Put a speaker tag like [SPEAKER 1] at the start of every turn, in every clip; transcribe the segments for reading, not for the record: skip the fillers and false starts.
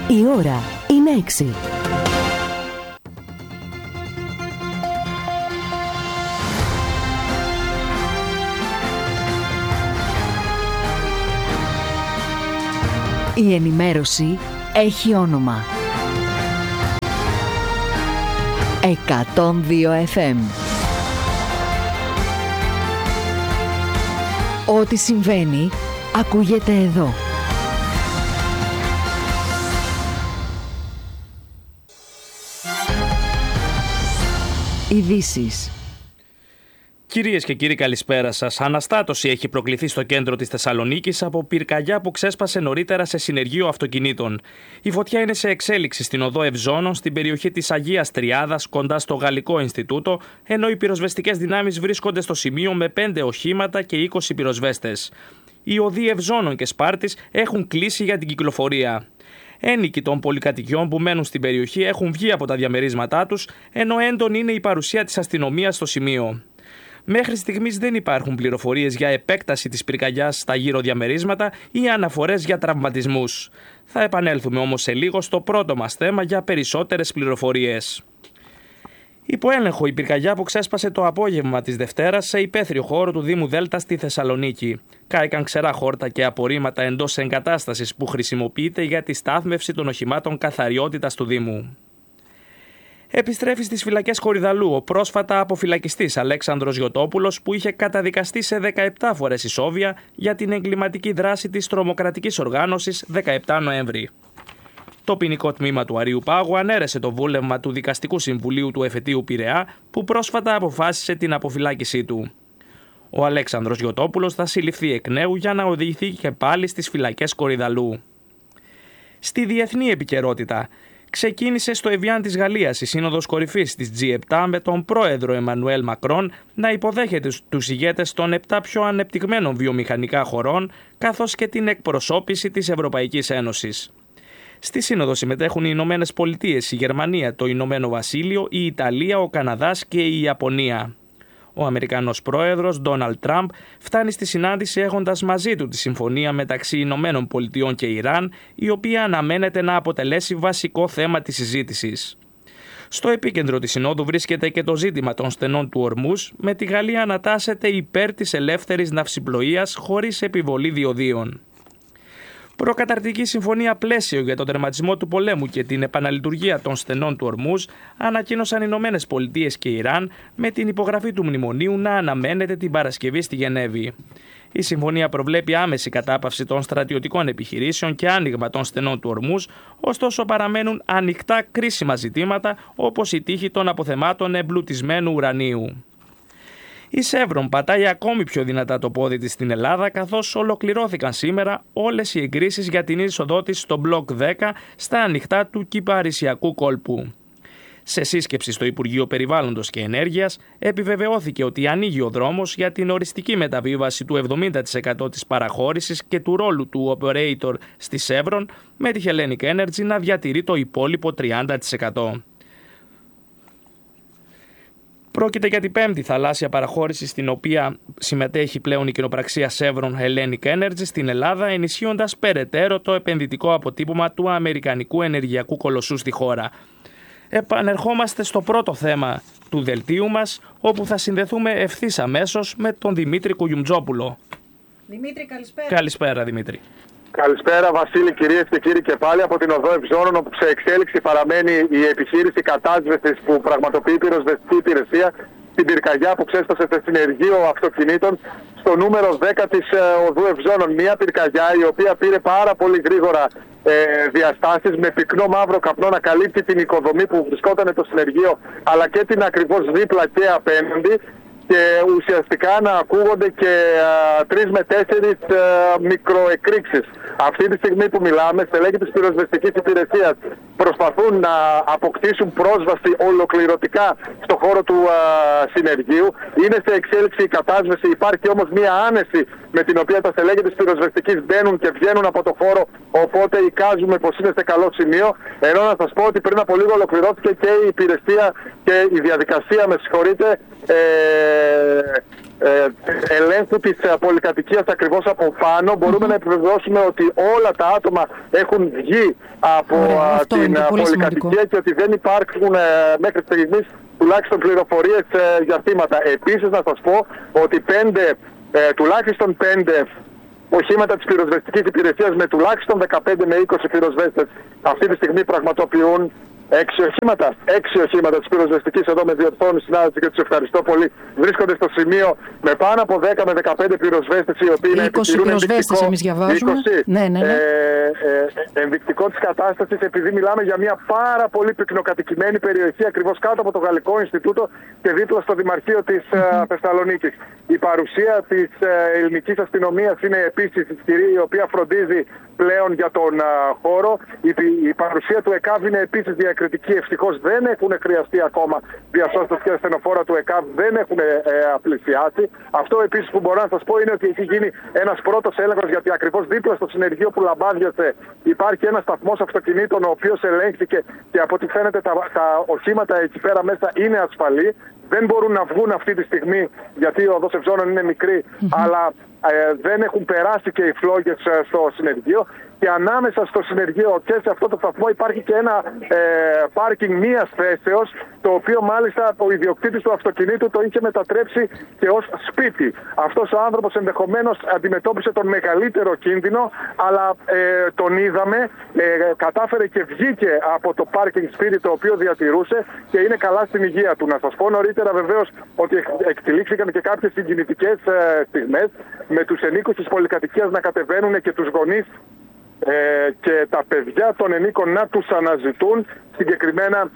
[SPEAKER 1] Η ώρα είναι 6. Η ενημέρωση έχει όνομα. 102 FM. Ό,τι συμβαίνει, ακούγεται εδώ. Ειδήσεις.
[SPEAKER 2] Κυρίες και κύριοι, καλησπέρα σας. Αναστάτωση έχει προκληθεί στο κέντρο της Θεσσαλονίκης από πυρκαγιά που ξέσπασε νωρίτερα σε συνεργείο αυτοκινήτων. Η φωτιά είναι σε εξέλιξη στην οδό Ευζώνων, στην περιοχή της Αγίας Τριάδας, κοντά στο Γαλλικό Ινστιτούτο, ενώ οι πυροσβεστικές δυνάμεις βρίσκονται στο σημείο με 5 οχήματα και 20 πυροσβέστες. Οι οδοί Ευζώνων και Σπάρτης έχουν κλείσει για την κυκλοφορία. Ένοικοι των πολυκατοικιών που μένουν στην περιοχή έχουν βγει από τα διαμερίσματά τους, ενώ έντονη είναι η παρουσία της αστυνομίας στο σημείο. Μέχρι στιγμής δεν υπάρχουν πληροφορίες για επέκταση της πυρκαγιάς στα γύρω διαμερίσματα ή αναφορές για τραυματισμούς. Θα επανέλθουμε όμως σε λίγο στο πρώτο μας θέμα για περισσότερες πληροφορίες. Υπό έλεγχο η πυρκαγιά που ξέσπασε το απόγευμα της Δευτέρας σε υπαίθριο χώρο του Δήμου Δέλτα στη Θεσσαλονίκη. Κάηκαν ξερά χόρτα και απορρίμματα εντός εγκατάστασης που χρησιμοποιείται για τη στάθμευση των οχημάτων καθαριότητας του Δήμου. Επιστρέφει στις φυλακές Κορυδαλλού ο πρόσφατα αποφυλακιστής Αλέξανδρος Γιωτόπουλος, που είχε καταδικαστεί σε 17 φορές ισόβια για την εγκληματική δράση της τρομοκρατικής οργάνωσης 17 Νοέμβρη. Το ποινικό τμήμα του Αρείου Πάγου ανέρεσε το βούλευμα του Δικαστικού Συμβουλίου του Εφετείου Πειραιά, που πρόσφατα αποφάσισε την αποφυλάκησή του. Ο Αλέξανδρος Γιωτόπουλος θα συλληφθεί εκ νέου για να οδηγηθεί και πάλι στις φυλακές Κορυδαλλού. Στη διεθνή επικαιρότητα. Ξεκίνησε στο Εβιάν της Γαλλίας η Σύνοδος Κορυφής της G7 με τον πρόεδρο Εμμανουέλ Μακρόν να υποδέχεται τους ηγέτες των 7 πιο ανεπτυγμένων βιομηχανικά χωρών, καθώς και την εκπροσώπηση της Ευρωπαϊκής Ένωσης. Στη Σύνοδο συμμετέχουν οι Ηνωμένες Πολιτείες, η Γερμανία, το Ηνωμένο Βασίλειο, η Ιταλία, ο Καναδάς και η Ιαπωνία. Ο Αμερικανός πρόεδρος Ντόναλντ Τραμπ φτάνει στη συνάντηση έχοντας μαζί του τη συμφωνία μεταξύ Ηνωμένων Πολιτειών και Ιράν, η οποία αναμένεται να αποτελέσει βασικό θέμα της συζήτησης. Στο επίκεντρο της Συνόδου βρίσκεται και το ζήτημα των στενών του Ορμούζ, με τη Γαλλία να τάσεται υπέρ της ελεύθερης ναυσιπλοείας χωρίς επιβολή διοδίων. Προκαταρκτική συμφωνία πλαίσιο για τον τερματισμό του πολέμου και την επαναλειτουργία των στενών του Ορμούζ ανακοίνωσαν οι Ηνωμένες Πολιτείες και Ιράν, με την υπογραφή του μνημονίου να αναμένεται την Παρασκευή στη Γενέβη. Η συμφωνία προβλέπει άμεση κατάπαυση των στρατιωτικών επιχειρήσεων και άνοιγμα των στενών του Ορμούζ, ωστόσο παραμένουν ανοιχτά κρίσιμα ζητήματα όπως η τύχη των αποθεμάτων εμπλουτισμένου ουρανίου. Η Σεύρον πατάει ακόμη πιο δυνατά το πόδι της στην Ελλάδα, καθώς ολοκληρώθηκαν σήμερα όλες οι εγκρίσεις για την είσοδό της στο μπλοκ 10 στα ανοιχτά του κυπαρισιακού κόλπου. Σε σύσκεψη στο Υπουργείο Περιβάλλοντος και Ενέργειας επιβεβαιώθηκε ότι ανοίγει ο δρόμος για την οριστική μεταβίβαση του 70% της παραχώρησης και του ρόλου του operator στη Σεύρον, με τη Hellenic Energy να διατηρεί το υπόλοιπο 30%. Πρόκειται για την 5η θαλάσσια παραχώρηση στην οποία συμμετέχει πλέον η κοινοπραξία Chevron Hellenic Energy στην Ελλάδα, ενισχύοντας περαιτέρω το επενδυτικό αποτύπωμα του αμερικανικού ενεργειακού κολοσσού στη χώρα. Επανερχόμαστε στο πρώτο θέμα του δελτίου μας, όπου θα συνδεθούμε ευθύς αμέσως με τον Δημήτρη Κουγιουμτζόπουλο.
[SPEAKER 3] Δημήτρη, καλησπέρα.
[SPEAKER 2] Καλησπέρα, Δημήτρη.
[SPEAKER 4] Καλησπέρα, Βασίλη, κυρίες και κύριοι, και πάλι από την οδό Ευζώνων, όπου σε εξέλιξη παραμένει η επιχείρηση κατάσβεσης που πραγματοποιεί η πυροσβεστική υπηρεσία στην πυρκαγιά που ξέσπασε σε συνεργείο αυτοκινήτων στο νούμερο 10 της οδού Ευζώνων. Μια πυρκαγιά η οποία πήρε πάρα πολύ γρήγορα διαστάσεις, με πυκνό μαύρο καπνό να καλύπτει την οικοδομή που βρισκόταν το συνεργείο, αλλά και την ακριβώς δίπλα και απέναντι, και ουσιαστικά να ακούγονται και 3 με 4 μικροεκρήξεις. Αυτή τη στιγμή που μιλάμε, στελέχη της πυροσβεστικής υπηρεσίας προσπαθούν να αποκτήσουν πρόσβαση ολοκληρωτικά στο χώρο του συνεργείου. Είναι σε εξέλιξη η κατάσβεση, υπάρχει όμως μια άνεση με την οποία τα στελέχη της πυροσβεστικής μπαίνουν και βγαίνουν από το χώρο, οπότε εικάζουμε πως είναι σε καλό σημείο. Ενώ να σας πω ότι πριν από λίγο ολοκληρώθηκε και η υπηρεσία και η διαδικασία, με συγχωρείτε, ελέγχου της πολυκατοικίας ακριβώς από πάνω, μπορούμε να επιβεβαιώσουμε ότι όλα τα άτομα έχουν βγει από την πολυκατοικία και ότι δεν υπάρχουν μέχρι στιγμής τουλάχιστον πληροφορίες για θύματα. Επίσης να σας πω ότι τουλάχιστον 5 οχήματα της πυροσβεστικής υπηρεσίας με τουλάχιστον 15 με 20 πυροσβέστες αυτή τη στιγμή πραγματοποιούν 6 οχήματα της πυροσβεστικής, εδώ με διορθώνουν συνάδελφοι και τους ευχαριστώ πολύ, βρίσκονται στο σημείο με πάνω από 10 με 15 πυροσβέστες οι οποίοι
[SPEAKER 3] 20 πυροσβέστες εμείς διαβάζουμε.
[SPEAKER 4] 20,
[SPEAKER 3] ναι.
[SPEAKER 4] ενδεικτικό της κατάστασης, επειδή μιλάμε για μια πάρα πολύ πυκνοκατοικημένη περιοχή ακριβώς κάτω από το Γαλλικό Ινστιτούτο και δίπλα στο Δημαρχείο της Θεσσαλονίκης. Η παρουσία της ελληνικής αστυνομίας είναι επίσης ισχυρή, η οποία φροντίζει πλέον για τον χώρο. Η παρουσία του ΕΚΑΒ είναι επίσης διακριτική. Ευτυχώς δεν έχουν χρειαστεί ακόμα διασώστες και ασθενοφόρα του ΕΚΑΒ, δεν έχουν πλησιάσει. Αυτό επίσης που μπορώ να σας πω είναι ότι έχει γίνει ένας πρώτος έλεγχος, γιατί ακριβώς δίπλα στο συνεργείο που λαμπάδιασε υπάρχει ένας σταθμός αυτοκινήτων, ο οποίος ελέγχθηκε και από ό,τι φαίνεται τα οχήματα εκεί πέρα μέσα είναι ασφαλή. Δεν μπορούν να βγουν αυτή τη στιγμή γιατί η οδός Ευζώνων είναι μικρή, αλλά δεν έχουν περάσει και οι φλόγες στο συνεργείο. Και ανάμεσα στο συνεργείο και σε αυτό το σταθμό υπάρχει και ένα πάρκινγκ μίας θέσεως, το οποίο μάλιστα ο ιδιοκτήτης του αυτοκινήτου το είχε μετατρέψει και ως σπίτι. Αυτός ο άνθρωπος ενδεχομένως αντιμετώπισε τον μεγαλύτερο κίνδυνο, αλλά τον είδαμε, κατάφερε και βγήκε από το πάρκινγκ σπίτι το οποίο διατηρούσε και είναι καλά στην υγεία του. Να σας πω νωρίτερα βεβαίως ότι εκτελήχθηκαν και κάποιες συγκινητικές στιγμές, με τους ενίκους της πολυκατοικίας να κατεβαίνουν και τους γονείς και τα παιδιά των ενίκων να τους αναζητούν. Συγκεκριμένα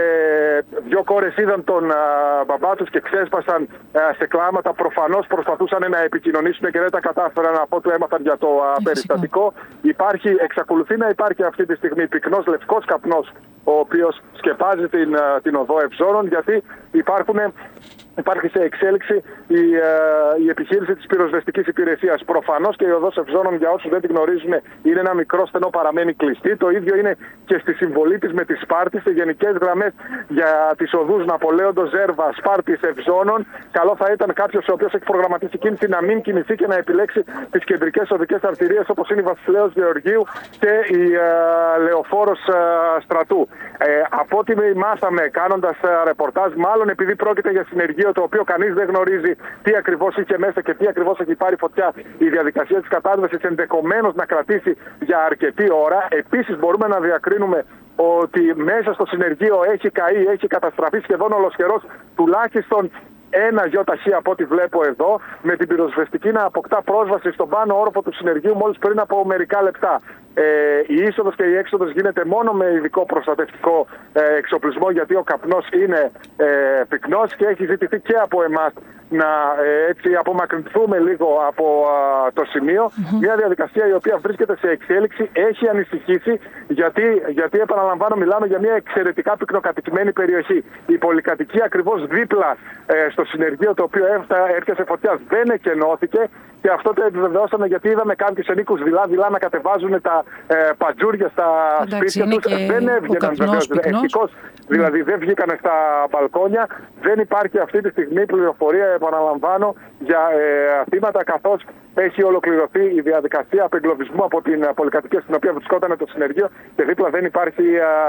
[SPEAKER 4] 2 κόρες είδαν τον μπαμπά τους και ξέσπασαν σε κλάματα. Προφανώς προσπαθούσαν να επικοινωνήσουν και δεν τα κατάφεραν, από ό,τι έμαθαν για το περιστατικό. Εξακολουθεί να υπάρχει αυτή τη στιγμή πυκνός λευκός καπνός, ο οποίος σκεπάζει την οδό Ευζώνων, γιατί υπάρχει σε εξέλιξη η επιχείρηση της πυροσβεστικής υπηρεσίας. Προφανώς και η οδός Ευζώνων, για όσους δεν την γνωρίζουν, είναι ένα μικρό στενό, παραμένει κλειστή. Το ίδιο είναι και στη συμβολή της με τη Σπάρτη. Σε γενικές γραμμές για τις οδούς Ναπολέοντος, Ζέρβα, Σπάρτης, Ευζώνων, καλό θα ήταν κάποιος ο οποίος έχει προγραμματίσει κίνηση να μην κινηθεί και να επιλέξει τις κεντρικές οδικές αρτηρίες, όπως είναι η Βασιλέως Γεωργίου και η Λεωφόρος Στρατού. Από ό,τι μάθαμε κάνοντας ρεπορτάζ, μάλλον επειδή πρόκειται για συνεργείο το οποίο κανείς δεν γνωρίζει τι ακριβώς είχε μέσα και τι ακριβώς έχει πάρει φωτιά, η διαδικασία της κατάσβεσης ενδεχομένως να κρατήσει για αρκετή ώρα. Επίσης μπορούμε να διακρίνουμε ότι μέσα στο συνεργείο έχει καταστραφεί σχεδόν ολοσχερός τουλάχιστον ένα ΙΧ από ό,τι βλέπω εδώ, με την πυροσβεστική να αποκτά πρόσβαση στον πάνω όροφο του συνεργείου μόλις πριν από μερικά λεπτά. Η είσοδος και η έξοδος γίνεται μόνο με ειδικό προστατευτικό εξοπλισμό, γιατί ο καπνός είναι πυκνός και έχει ζητηθεί και από εμάς να έτσι απομακρυνθούμε λίγο από το σημείο. Μια διαδικασία η οποία βρίσκεται σε εξέλιξη, έχει ανησυχήσει, γιατί επαναλαμβάνω, μιλάμε για μια εξαιρετικά πυκνοκατοικημένη περιοχή. Η πολυκατοικία ακριβώς δίπλα στο συνεργείο το οποίο έρχεται φωτιά δεν εκενώθηκε, και αυτό το επιβεβαιώσαμε γιατί είδαμε κάποιους ενίκους δειλά να κατεβάζουν τα πατζούρια στα σπίτια τους. Δεν έβγαιναν βεβαίως, ευτυχώς δηλαδή δεν βγήκαν στα μπαλκόνια. Δεν υπάρχει αυτή τη στιγμή πληροφορία, επαναλαμβάνω, για θύματα, καθώς έχει ολοκληρωθεί η διαδικασία απεγκλωβισμού από την πολυκατοικία στην οποία βρισκόταν το συνεργείο και δίπλα δεν υπάρχει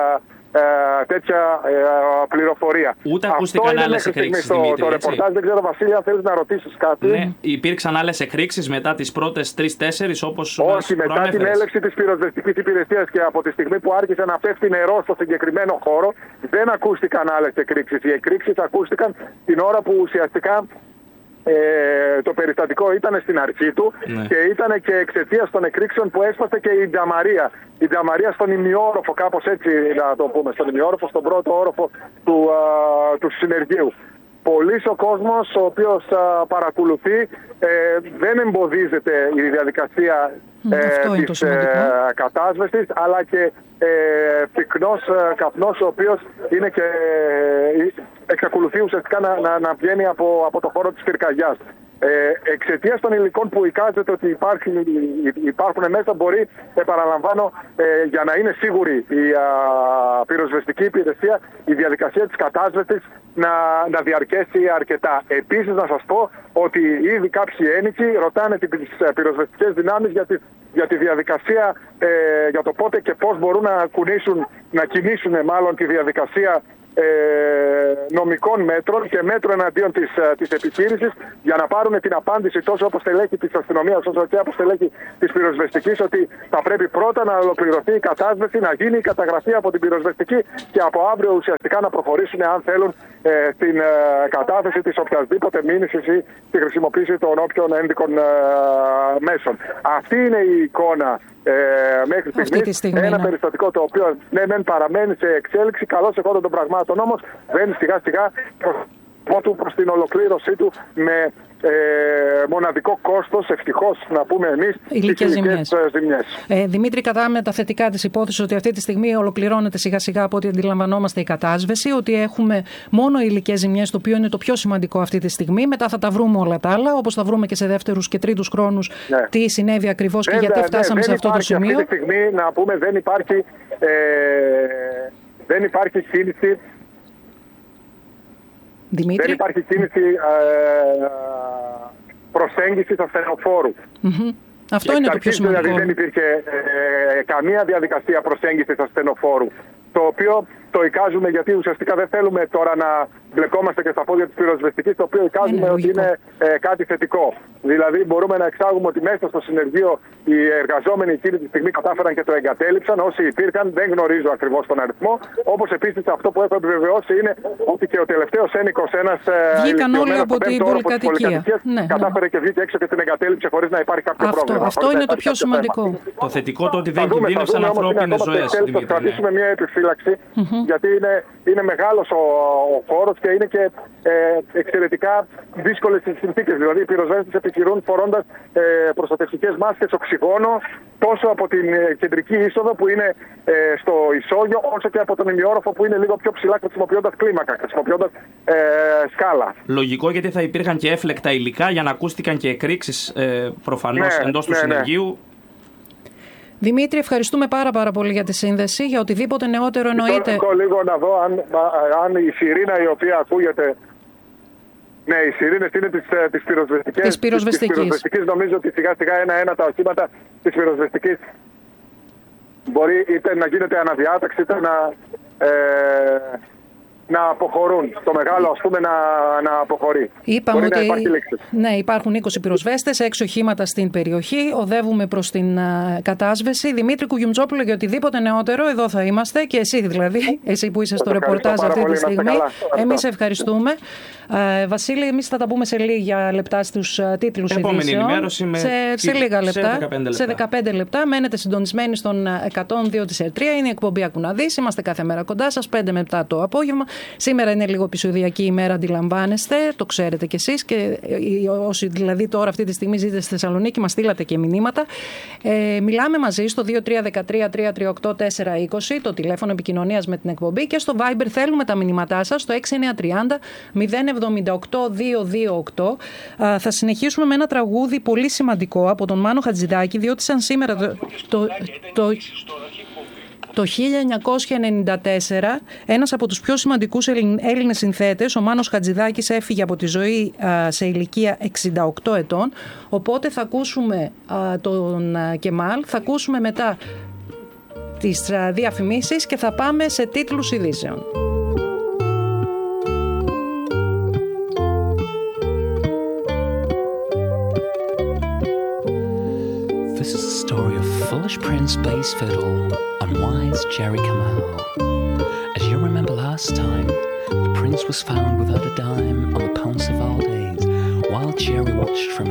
[SPEAKER 4] τέτοια πληροφορία.
[SPEAKER 2] Ούτε ακούστηκαν άλλες εκρήξεις, Δημήτρη,
[SPEAKER 4] το ρεπορτάζ. Δεν ξέρω, Βασίλη, αν θέλεις να ρωτήσεις κάτι.
[SPEAKER 2] Ναι, υπήρξαν άλλες εκρήξεις μετά τις πρώτες 3-4, όπως
[SPEAKER 4] όχι, μετά την έλευση της πυροσβεστικής υπηρεσίας και από τη στιγμή που άρχισε να πέφτει νερό στο συγκεκριμένο χώρο, δεν ακούστηκαν άλλες εκρήξεις. Οι εκρήξεις ακούστηκαν την ώρα που ουσιαστικά το περιστατικό ήταν στην αρχή του, και ήταν και εξαιτίας των εκρήξεων που έσπασε και η νταμαρία. Η νταμαρία στον ημιόροφο, κάπως έτσι να το πούμε, στον ημιόροφο, στον πρώτο όροφο του συνεργείου. Πολύς ο κόσμος ο οποίος παρακολουθεί, δεν εμποδίζεται η διαδικασία της κατάσβεσης, αλλά και πυκνός καπνός ο οποίος είναι και εξακολουθεί ουσιαστικά να βγαίνει από το χώρο της πυρκαγιάς. Εξαιτίας των υλικών που εικάζεται ότι υπάρχουν μέσα, μπορεί, επαναλαμβάνω, για να είναι σίγουρη η πυροσβεστική υπηρεσία, η διαδικασία της κατάσβεσης να διαρκέσει αρκετά. Επίσης, να σας πω ότι ήδη κάποιοι ένικοι ρωτάνε τις πυροσβεστικές δυνάμεις για τη διαδικασία, για το πότε και πώς μπορούν να κινήσουν μάλλον τη διαδικασία νομικών μέτρων και μέτρων εναντίον της επιχείρησης, για να πάρουν την απάντηση τόσο από στελέχη της αστυνομίας όσο και από στελέχη της πυροσβεστικής, ότι θα πρέπει πρώτα να ολοκληρωθεί η κατάσβεση, να γίνει η καταγραφή από την πυροσβεστική και από αύριο ουσιαστικά να προχωρήσουν, αν θέλουν, στην κατάθεση της οποιασδήποτε μήνυσης ή τη χρησιμοποίηση των όποιων ένδικων μέσων. Αυτή είναι η εικόνα μέχρι στιγμή. Ένα περιστατικό το οποίο μεν παραμένει σε εξέλιξη, καλώς εχόντων των πραγμάτων, όμως βαίνει σιγά σιγά προς την ολοκλήρωσή του με μοναδικό κόστος, ευτυχώς να πούμε εμείς,
[SPEAKER 3] υλικές ζημιές. Δημήτρη, κατά με τα θετικά της υπόθεσης ότι αυτή τη στιγμή ολοκληρώνεται σιγά σιγά από ό,τι αντιλαμβανόμαστε η κατάσβεση, ότι έχουμε μόνο υλικές ζημιές, το οποίο είναι το πιο σημαντικό αυτή τη στιγμή. Μετά θα τα βρούμε όλα τα άλλα, όπως θα βρούμε και σε δεύτερους και τρίτους χρόνους τι συνέβη ακριβώς και γιατί φτάσαμε σε αυτό το σημείο.
[SPEAKER 4] Αυτή τη στιγμή, να πούμε, δεν υπάρχει κίνηση.
[SPEAKER 3] Δημήτρη.
[SPEAKER 4] Δεν υπάρχει κίνηση προσέγγισης ασθενοφόρου.
[SPEAKER 3] Αυτό είναι το πιο σημαντικό.
[SPEAKER 4] Δηλαδή δεν υπήρχε καμία διαδικασία προσέγγισης ασθενοφόρου. Το οποίο το εικάζουμε, γιατί ουσιαστικά δεν θέλουμε τώρα να μπλεκόμαστε και στα πόδια της πυροσβεστικής, το οποίο εικάζουμε ότι είναι κάτι θετικό. Δηλαδή μπορούμε να εξάγουμε ότι μέσα στο συνεργείο οι εργαζόμενοι εκείνη τη στιγμή κατάφεραν και το εγκατέλειψαν. Όσοι υπήρχαν, δεν γνωρίζω ακριβώς τον αριθμό. Όπως επίσης αυτό που έχω επιβεβαιώσει είναι ότι και ο τελευταίος ένικος, ένας
[SPEAKER 3] βγήκαν όλοι από την πολυκατοικία.
[SPEAKER 4] Κατάφερε και βγήκε έξω και την εγκατέλειψε χωρίς να υπάρχει κάποιο πρόβλημα.
[SPEAKER 3] Αυτό είναι το πιο σημαντικό.
[SPEAKER 2] Το θετικό το ότι δεν κινδύνευσαν ανθρώπινες ζωές.
[SPEAKER 4] Θα κρατήσουμε μια επιφύλαξη, γιατί είναι μεγάλος ο χώρος και είναι και εξαιρετικά δύσκολες συνθήκες. Δηλαδή οι πυροσβέστες επιχειρούν φορώντας προστατευτικές μάσκες, οξυγόνο, τόσο από την κεντρική είσοδο που είναι στο ισόγειο, όσο και από τον ημιόροφο που είναι λίγο πιο ψηλά, χρησιμοποιώντας κλίμακα, χρησιμοποιώντας σκάλα.
[SPEAKER 2] Λογικό, γιατί θα υπήρχαν και έφλεκτα υλικά για να ακούστηκαν και εκρήξεις προφανώς εντός του συνεργείου.
[SPEAKER 3] Δημήτρη, ευχαριστούμε πάρα πολύ για τη σύνδεση, για οτιδήποτε νεότερο εννοείται.
[SPEAKER 4] Λίγο να δω αν η σιρήνα η οποία ακούγεται. Ναι, οι σιρήνες είναι της πυροσβεστικής.
[SPEAKER 3] Της πυροσβεστικής.
[SPEAKER 4] Νομίζω ότι σιγά σιγά ένα τα οχήματα της πυροσβεστικής μπορεί είτε να γίνεται αναδιάταξη είτε να αποχωρούν. Το μεγάλο, ας πούμε, να αποχωρεί.
[SPEAKER 3] Είπαμε ότι υπάρχουν 20 πυροσβέστες, 6 οχήματα στην περιοχή. Οδεύουμε προς την κατάσβεση. Δημήτρη Κουγιουμτζόπουλο, για οτιδήποτε νεότερο, εδώ θα είμαστε. Και εσύ δηλαδή, εσύ που είσαι στο ρεπορτάζ αυτή τη στιγμή. Εμείς ευχαριστούμε. Βασίλη, εμείς θα τα πούμε σε λίγα λεπτά στους τίτλους ειδήσεων.
[SPEAKER 2] Επόμενη ενημέρωση
[SPEAKER 3] σε λίγα λεπτά. Σε 15 λεπτά. Μένετε συντονισμένοι στον 102 της ΕΡΤΡΙΑ. Είναι η εκπομπή Ακουναδής. Είμαστε κάθε μέρα κοντά σας, 5 με 7 το απόγευμα. Σήμερα είναι λίγο επεισοδιακή ημέρα, αντιλαμβάνεστε, το ξέρετε κι εσείς, και όσοι δηλαδή τώρα αυτή τη στιγμή ζείτε στη Θεσσαλονίκη, μας στείλατε και μηνύματα. Μιλάμε μαζί στο 2313-338-420, το τηλέφωνο επικοινωνίας με την εκπομπή, και στο Viber θέλουμε τα μηνύματά σας στο 6930-078-228. Θα συνεχίσουμε με ένα τραγούδι πολύ σημαντικό από τον Μάνο Χατζηδάκη, διότι σαν σήμερα το 1994 ένας από τους πιο σημαντικούς Έλληνες συνθέτες, ο Μάνος Χατζηδάκης, έφυγε από τη ζωή σε ηλικία 68 ετών. Οπότε θα ακούσουμε τον Κεμάλ, θα ακούσουμε μετά τις διαφημίσεις και θα πάμε σε τίτλους ειδήσεων.
[SPEAKER 5] This is the story of foolish Prince Bass Fiddle and wise Jerry Kamal. As you remember last time, the prince was found without a dime on the Parsifal days, while Jerry watched from